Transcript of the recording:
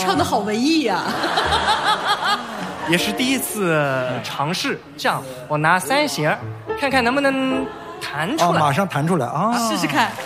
唱的好文艺呀、 也是第一次尝试。这样，我拿3弦，看看能不能弹出来。 马上弹出来啊！ 试试看。